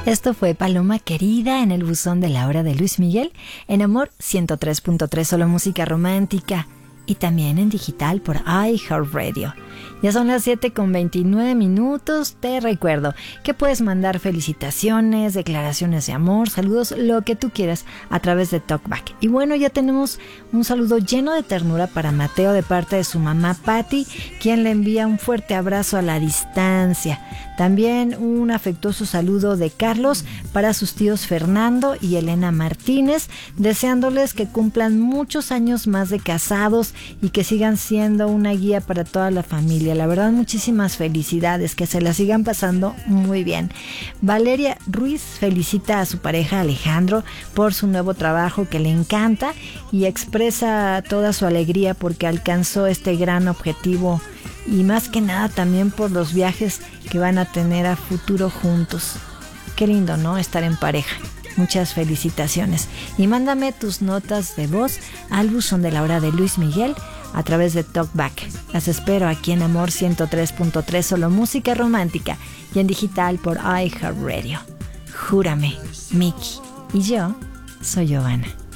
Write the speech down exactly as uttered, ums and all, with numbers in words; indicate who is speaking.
Speaker 1: Esto fue Paloma Querida en el buzón de la hora de Luis Miguel en Amor ciento tres punto tres, solo música romántica, y también en digital por iHeartRadio. Ya son las siete con veintinueve minutos. Te recuerdo que puedes mandar felicitaciones, declaraciones de amor, saludos, lo que tú quieras a través de TalkBack. Y bueno, ya tenemos un saludo lleno de ternura para Mateo de parte de su mamá Patti, quien le envía un fuerte abrazo a la distancia. También un afectuoso saludo de Carlos para sus tíos Fernando y Elena Martínez, deseándoles que cumplan muchos años más de casados y que sigan siendo una guía para toda la familia. La verdad, muchísimas felicidades, que se la sigan pasando muy bien. Valeria Ruiz felicita a su pareja Alejandro por su nuevo trabajo que le encanta y expresa toda su alegría porque alcanzó este gran objetivo, y más que nada también por los viajes que van a tener a futuro juntos. Qué lindo, ¿no? Estar en pareja. Muchas felicitaciones. Y mándame tus notas de voz al buzón de la hora de Luis Miguel a través de TalkBack. Las espero aquí en Amor ciento tres punto tres, solo música romántica, y en digital por iHeartRadio. Júrame, Miki. Y yo soy Giovanna.